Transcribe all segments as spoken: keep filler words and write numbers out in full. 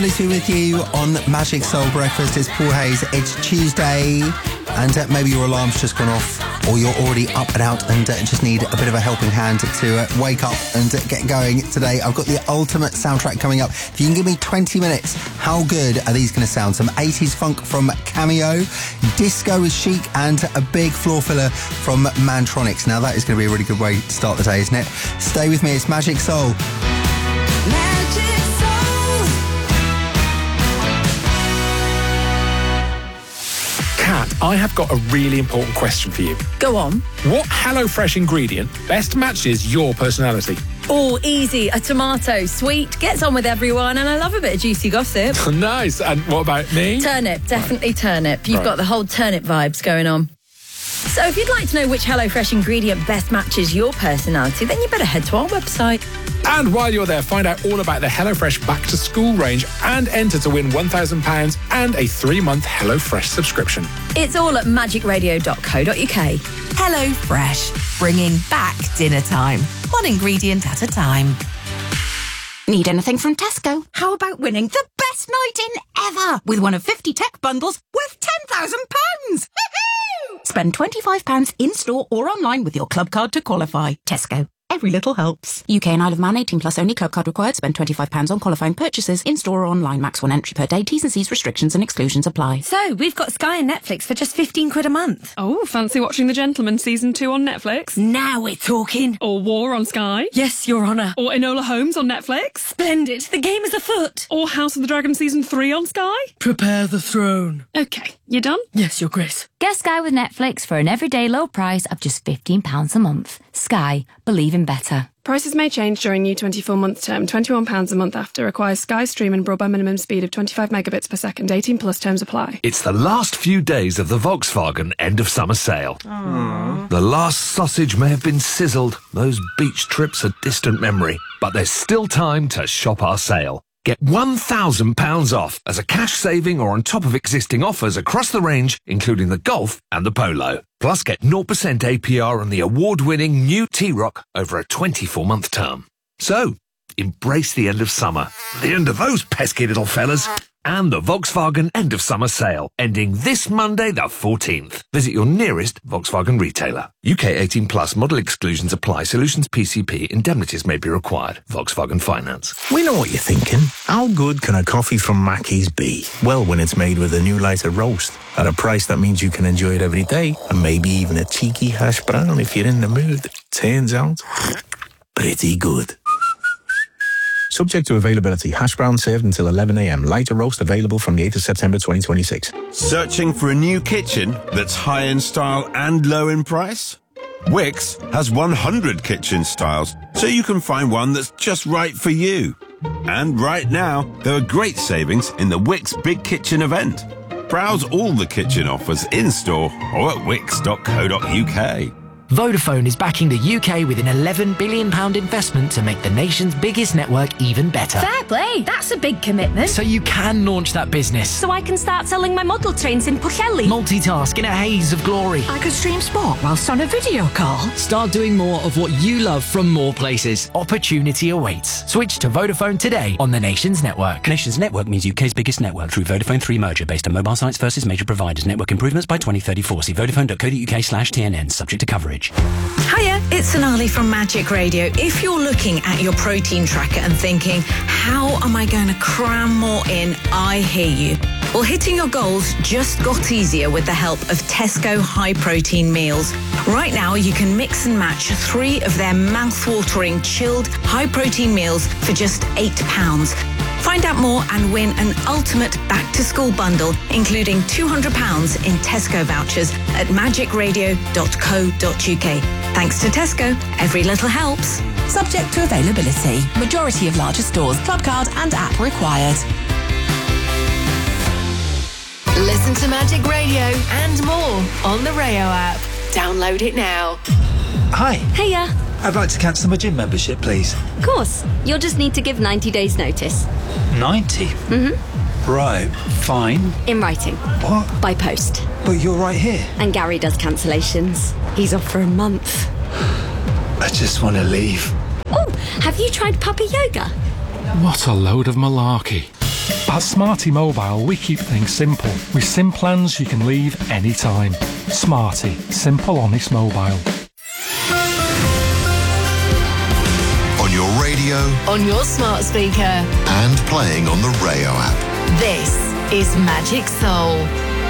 Lucy with you on Magic Soul Breakfast. It's Paul Hayes. It's Tuesday, and uh, maybe your alarm's just gone off, or you're already up and out and uh, just need a bit of a helping hand to uh, wake up and uh, get going today. I've got the ultimate soundtrack coming up. If you can give me twenty minutes, how good are these going to sound? Some eighties funk from Cameo, disco with Chic, and a big floor filler from Mantronix. Now that is going to be a really good way to start the day, isn't it? Stay with me. It's Magic Soul. Magic Soul. Kat, I have got a really important question for you. Go on. What HelloFresh ingredient best matches your personality? Oh, easy. A tomato. Sweet, gets on with everyone, and I love a bit of juicy gossip. Nice. And what about me? Turnip, definitely right. Turnip. You've right. got the whole turnip vibes going on. So if you'd like to know which HelloFresh ingredient best matches your personality, then you better head to our website. And while you're there, find out all about the HelloFresh Back to School range and enter to win one thousand pounds and a three-month HelloFresh subscription. It's all at magic radio dot co dot uk. HelloFresh, bringing back dinner time. One ingredient at a time. Need anything from Tesco? How about winning the best night in ever with one of fifty tech bundles worth ten thousand pounds? Spend twenty-five pounds in-store or online with your club card to qualify. Tesco. Every little helps. U K and Isle of Man, eighteen plus only. Club card required. Spend twenty-five pounds on qualifying purchases in-store or online. Max one entry per day. T's and C's, restrictions and exclusions apply. So, we've got Sky and Netflix for just fifteen quid a month. Oh, fancy watching The Gentleman season two on Netflix? Now we're talking. Or War on Sky? Yes, Your Honour. Or Enola Holmes on Netflix? Splendid. The game is afoot. Or House of the Dragon season three on Sky? Prepare the throne. Okay, you done? Yes, Your Grace. Get Sky with Netflix for an everyday low price of just fifteen pounds a month. Sky. Believe in better. Prices may change during new twenty-four month term. twenty-one pounds a month after. Requires Sky Stream and broadband minimum speed of twenty-five megabits per second. eighteen plus terms apply. It's the last few days of the Volkswagen end of summer sale. Aww. The last sausage may have been sizzled. Those beach trips are distant memory. But there's still time to shop our sale. Get one thousand pounds off as a cash saving or on top of existing offers across the range, including the Golf and the Polo. Plus, get zero percent A P R on the award-winning new T-Roc over a twenty-four month term. So, embrace the end of summer, the end of those pesky little fellas, and the Volkswagen end of summer sale, ending this Monday the fourteenth. Visit your nearest Volkswagen retailer. U K eighteen plus, model exclusions apply. Solutions P C P, indemnities may be required. Volkswagen Finance. We know what you're thinking. How good can a coffee from Mackey's be? Well, when it's made with a new lighter roast at a price that means you can enjoy it every day, and maybe even a cheeky hash brown if you're in the mood. Turns out, pretty good. Subject to availability. Hash brown served until eleven a.m. Lighter roast available from the eighth of September twenty twenty-six. Searching for a new kitchen that's high in style and low in price? Wix has one hundred kitchen styles, so you can find one that's just right for you. And right now, there are great savings in the Wix Big Kitchen event. Browse all the kitchen offers in-store or at wix dot co dot uk. Vodafone is backing the U K with an eleven billion pounds investment to make the nation's biggest network even better. Fair play. That's a big commitment. So you can launch that business. So I can start selling my model trains in Pwllheli. Multitask in a haze of glory. I could stream sport whilst on a video call. Start doing more of what you love from more places. Opportunity awaits. Switch to Vodafone today on the nation's network. Nation's network means U K's biggest network through Vodafone three merger based on mobile sites versus major providers. Network improvements by twenty thirty-four. See vodafone dot co dot uk slash T N N. Subject to coverage. Hiya, it's Sonali from Magic Radio. If you're looking at your protein tracker and thinking, how am I going to cram more in? I hear you. Well, hitting your goals just got easier with the help of Tesco High Protein Meals. Right now, you can mix and match three of their mouth-watering chilled high protein meals for just eight pounds. Find out more and win an ultimate back-to-school bundle, including two hundred pounds in Tesco vouchers at magic radio dot co dot uk. Thanks to Tesco, every little helps. Subject to availability. Majority of larger stores, club card and app required. Listen to Magic Radio and more on the Rayo app. Download it now. Hi. Hiya. I'd like to cancel my gym membership, please. Of course. You'll just need to give ninety days notice. ninety? Mm-hmm. Right, fine. In writing. What? By post. But you're right here. And Gary does cancellations. He's off for a month. I just want to leave. Oh, have you tried puppy yoga? What a load of malarkey. At Smarty Mobile, we keep things simple. With SIM plans you can leave anytime. Smarty. Simple, honest mobile. On your radio. On your smart speaker. And playing on the Rayo app. This is Magic Soul.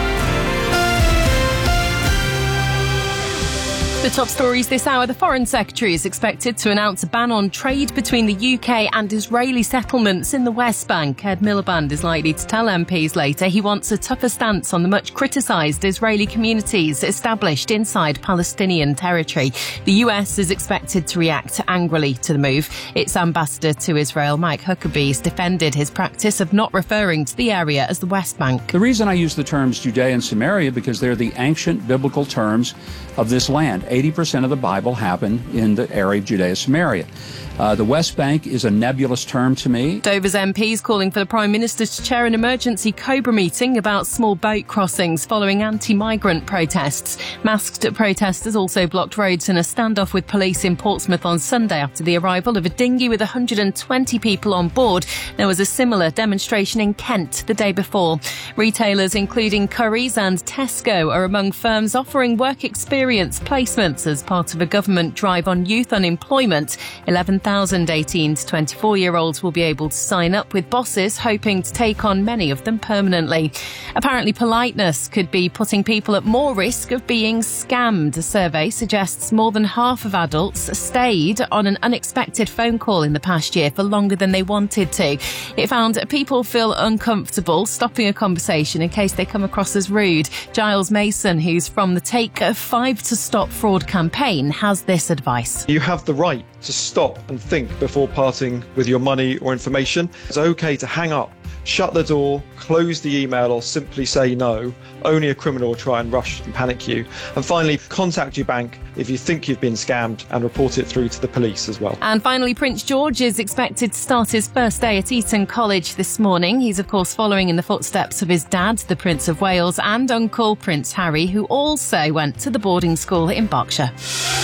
The top stories this hour. The Foreign Secretary is expected to announce a ban on trade between the U K and Israeli settlements in the West Bank. Ed Miliband is likely to tell M Ps later he wants a tougher stance on the much criticised Israeli communities established inside Palestinian territory. The U S is expected to react angrily to the move. Its ambassador to Israel, Mike Huckabee, has defended his practice of not referring to the area as the West Bank. The reason I use the terms Judea and Samaria because they're the ancient biblical terms of this land. eighty percent of the Bible happened in the area of Judea Samaria. Uh, the West Bank is a nebulous term to me. Dover's M Ps calling for the Prime Minister to chair an emergency Cobra meeting about small boat crossings following anti-migrant protests. Masked protesters also blocked roads in a standoff with police in Portsmouth on Sunday after the arrival of a dinghy with one hundred twenty people on board. There was a similar demonstration in Kent the day before. Retailers including Currys and Tesco are among firms offering work experience placements as part of a government drive on youth unemployment. eleven thousand eighteen to twenty-four-year-olds will be able to sign up, with bosses hoping to take on many of them permanently. Apparently, politeness could be putting people at more risk of being scammed. A survey suggests more than half of adults stayed on an unexpected phone call in the past year for longer than they wanted to. It found people feel uncomfortable stopping a conversation in case they come across as rude. Giles Mason, who's from the Take Five to Stop Fraud campaign, has this advice. You have the right to stop and think before parting with your money or information. It's okay to hang up, shut the door, close the email, or simply say no. Only a criminal will try and rush and panic you. And finally, contact your bank if you think you've been scammed and report it through to the police as well. And finally, Prince George is expected to start his first day at Eton College this morning. He's, of course, following in the footsteps of his dad, the Prince of Wales, and uncle Prince Harry, who also went to the boarding school in Berkshire.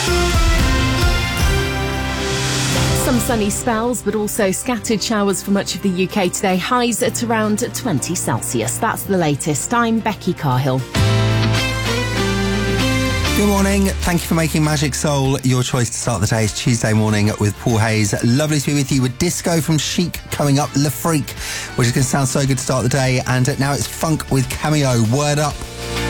Some sunny spells, but also scattered showers for much of the U K today. Highs at around twenty Celsius. That's the latest. I'm Becky Carhill. Good morning. Thank you for making Magic Soul your choice to start the day. It's Tuesday morning with Paul Hayes. Lovely to be with you with Disco from Chic coming up, Le Freak, which is going to sound so good to start the day. And now it's Funk with Cameo. Word Up.